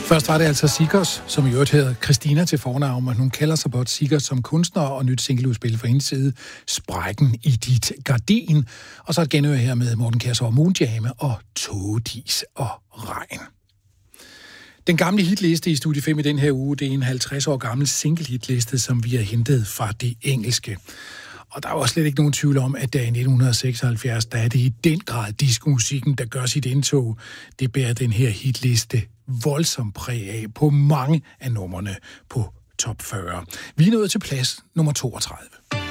Først var det altså Sikkers, som i øvrigt hedder Christina til fornavn, men hun kalder sig blot Sikkers som kunstner, og nyt singleudspil fra hendes side, Sprækken i dit gardin. Og så et genhør her med Morten Kjærsgaard, Moonjame og Tågedis og Regn. Den gamle hitliste i Studie 5 i den her uge, det er en 50 år gammel single-hitliste, som vi har hentet fra det engelske. Og der er jo slet ikke nogen tvivl om, at der i 1976, der er det i den grad diskomusikken, der gør sit indtog. Det bærer den her hitliste voldsomt præg af på mange af numrene på top 40. Vi er nået til plads nummer 32.